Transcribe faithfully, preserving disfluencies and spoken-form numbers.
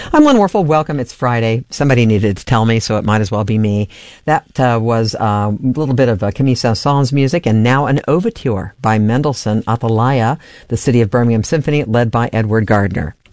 I'm Lynn Warfel. Welcome. It's Friday. Somebody needed to tell me, so it might as well be me. That uh, was uh, a little bit of uh, Camille Saint-Saëns music, and now an overture by Mendelssohn, Atalaya, the City of Birmingham Symphony, led by Edward Gardner.